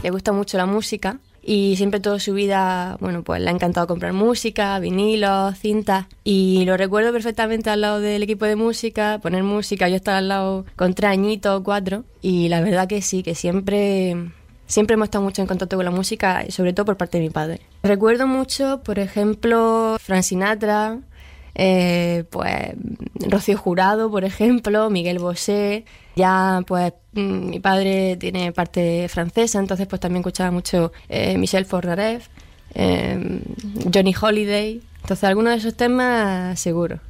le gusta mucho la música y siempre toda su vida, bueno, pues le ha encantado comprar música, vinilos, cintas, y lo recuerdo perfectamente al lado del equipo de música, poner música. Yo estaba al lado con 3 añitos, 4, y la verdad que sí, que siempre hemos estado mucho en contacto con la música, y sobre todo por parte de mi padre. Recuerdo mucho, por ejemplo, Frank Sinatra, pues Rocío Jurado, por ejemplo, Miguel Bosé. Ya pues mi padre tiene parte francesa, entonces pues también escuchaba mucho Michel Polnareff, Johnny Holiday. Entonces algunos de esos temas seguro.